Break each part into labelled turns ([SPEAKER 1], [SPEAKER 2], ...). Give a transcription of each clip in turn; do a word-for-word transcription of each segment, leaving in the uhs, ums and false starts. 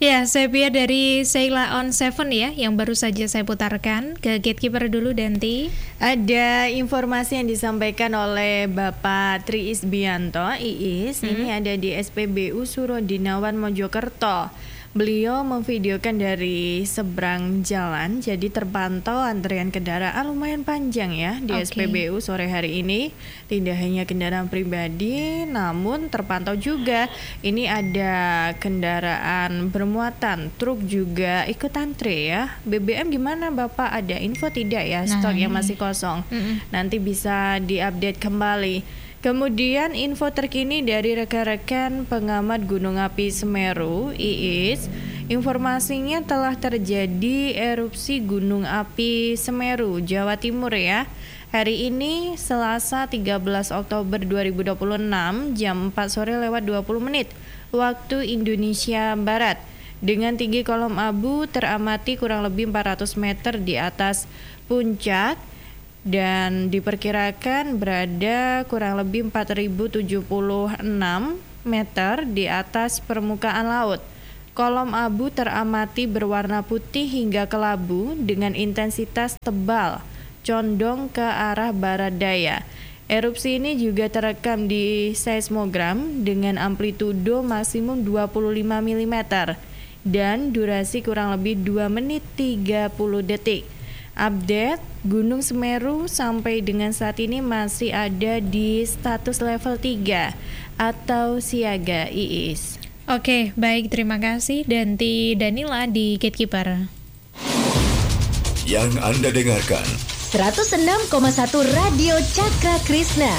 [SPEAKER 1] Ya, Sepia dari Sheila on Seven ya, yang baru saja saya putarkan. Ke Gatekeeper dulu, Danti.
[SPEAKER 2] Ada informasi yang disampaikan oleh Bapak Tri Isbianto, Iis. Hmm. Ini ada di S P B U Surodinawan Mojokerto. Beliau memvideokan dari seberang jalan, jadi terpantau antrian kendaraan lumayan panjang ya di okay. S P B U sore hari ini. Tidak hanya kendaraan pribadi, namun terpantau juga ini ada kendaraan bermuatan, truk juga ikut antri ya. B B M gimana Bapak? Ada info tidak ya? Stok nah, yang masih kosong. Mm-mm. Nanti bisa diupdate kembali. Kemudian info terkini dari rekan-rekan pengamat Gunung Api Semeru, Iis. Informasinya telah terjadi erupsi Gunung Api Semeru, Jawa Timur ya. Hari ini Selasa tiga belas Oktober dua ribu dua puluh enam jam empat sore lewat dua puluh menit waktu Indonesia Barat. Dengan tinggi kolom abu teramati kurang lebih empat ratus meter di atas puncak dan diperkirakan berada kurang lebih empat ribu tujuh puluh enam meter di atas permukaan laut. Kolom abu teramati berwarna putih hingga kelabu dengan intensitas tebal, condong ke arah barat daya. Erupsi ini juga terekam di seismogram dengan amplitudo maksimum dua puluh lima milimeter dan durasi kurang lebih dua menit tiga puluh detik. Update, Gunung Semeru sampai dengan saat ini masih ada di status level tiga atau siaga, Iis.
[SPEAKER 1] Oke, baik, terima kasih Danti Danila di Gatekeeper.
[SPEAKER 3] Yang Anda dengarkan
[SPEAKER 4] seratus enam koma satu Radio Cakra Krishna.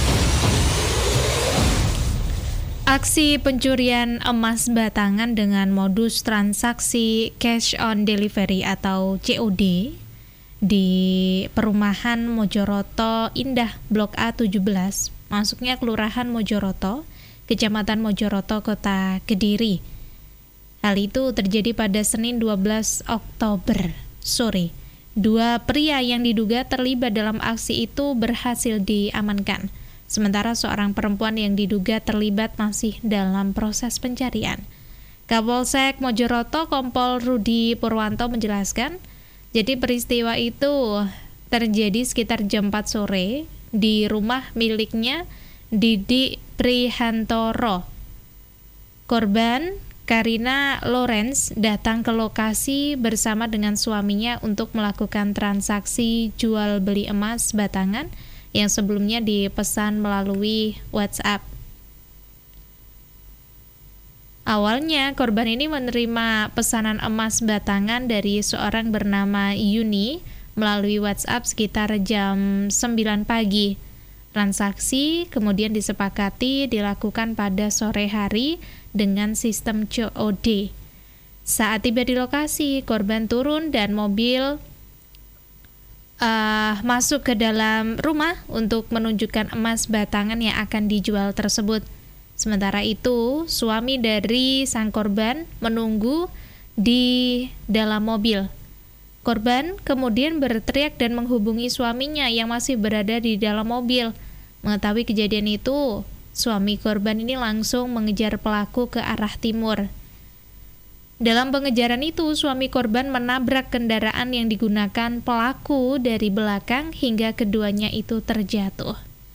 [SPEAKER 1] Aksi pencurian emas batangan dengan modus transaksi cash on delivery atau C O D di perumahan Mojoroto Indah Blok A tujuh belas, masuknya Kelurahan Mojoroto, Kecamatan Mojoroto, Kota Kediri. Hal itu terjadi pada Senin dua belas Oktober sore. Dua pria yang diduga terlibat dalam aksi itu berhasil diamankan, sementara seorang perempuan yang diduga terlibat masih dalam proses pencarian. Kapolsek Mojoroto Kompol Rudi Purwanto menjelaskan, jadi peristiwa itu terjadi sekitar jam empat sore di rumah miliknya Didi Prihantoro. Korban Karina Lawrence datang ke lokasi bersama dengan suaminya untuk melakukan transaksi jual beli emas batangan yang sebelumnya dipesan melalui WhatsApp. Awalnya korban ini menerima pesanan emas batangan dari seorang bernama Yuni melalui WhatsApp sekitar jam sembilan pagi. Transaksi kemudian disepakati dilakukan pada sore hari dengan sistem C O D. Saat tiba di lokasi, korban turun dan mobil uh, masuk ke dalam rumah untuk menunjukkan emas batangan yang akan dijual tersebut. Sementara itu, suami dari sang korban menunggu di dalam mobil. Korban kemudian berteriak dan menghubungi suaminya yang masih berada di dalam mobil. Mengetahui kejadian itu, suami korban ini langsung mengejar pelaku ke arah timur. Dalam pengejaran itu, suami korban menabrak kendaraan yang digunakan pelaku dari belakang hingga keduanya itu terjatuh.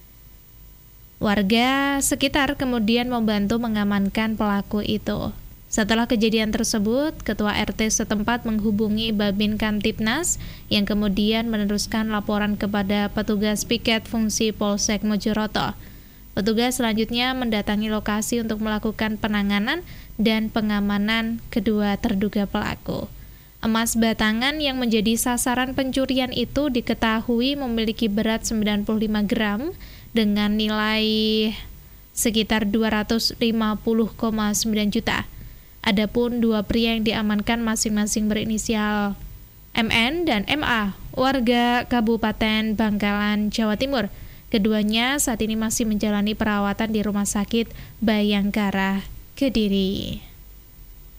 [SPEAKER 1] Warga sekitar kemudian membantu mengamankan pelaku itu. Setelah kejadian tersebut, Ketua R T setempat menghubungi Babin Kamtibnas yang kemudian meneruskan laporan kepada petugas piket fungsi Polsek Mojoroto. Petugas selanjutnya mendatangi lokasi untuk melakukan penanganan dan pengamanan kedua terduga pelaku. Emas batangan yang menjadi sasaran pencurian itu diketahui memiliki berat sembilan puluh lima gram dengan nilai sekitar dua ratus lima puluh koma sembilan juta. Adapun dua pria yang diamankan masing-masing berinisial M N dan M A, warga Kabupaten Bangkalan, Jawa Timur. Keduanya saat ini masih menjalani perawatan di Rumah Sakit Bayangkara, Kediri.